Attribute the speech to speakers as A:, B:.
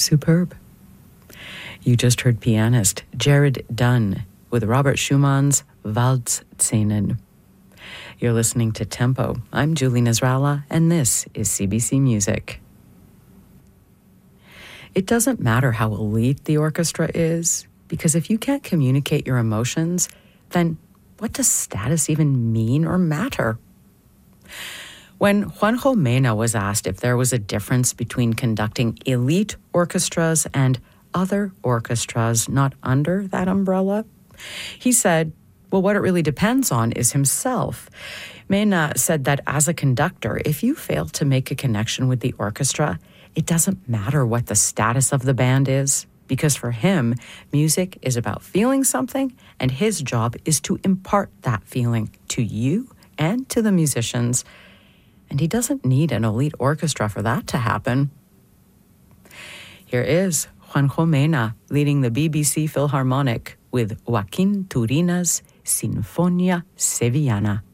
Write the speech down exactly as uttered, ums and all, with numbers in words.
A: superb. You just heard pianist Jared Dunn with Robert Schumann's Waldszenen. You're listening to Tempo. I'm Julie Nasrallah, and this is C B C Music. It doesn't matter how elite the orchestra is, because if you can't communicate your emotions, then what does status even mean or matter? When Juanjo Mena was asked if there was a difference between conducting elite orchestras and other orchestras not under that umbrella, he said, well, what it really depends on is himself. Mena said that as a conductor, if you fail to make a connection with the orchestra, it doesn't matter what the status of the band is, because for him, music is about feeling something, and his job is to impart that feeling to you and to the musicians. And he doesn't need an elite orchestra for that to happen. Here is Juanjo Mena leading the B B C Philharmonic with Joaquin Turina's Sinfonia Sevillana.